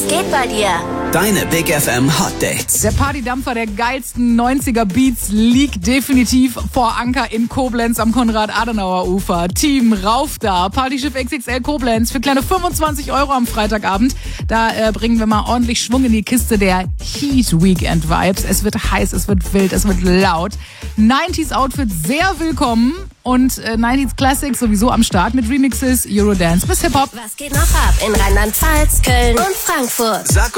geht bei dir? Deine Big FM Hot Dates. Der Partydampfer der geilsten 90er Beats liegt definitiv vor Anker in Koblenz am Konrad-Adenauer-Ufer. Team Rauf da, Partyschiff XXL Koblenz für kleine 25 € am Freitagabend. Da bringen wir mal ordentlich Schwung in die Kiste der Heat Weekend Vibes. Es wird heiß, es wird wild, es wird laut. 90s Outfit sehr willkommen und 90s Classics sowieso am Start mit Remixes, Eurodance bis Hip-Hop. Was geht noch ab in Rheinland-Pfalz, Köln und Frankfurt? Sag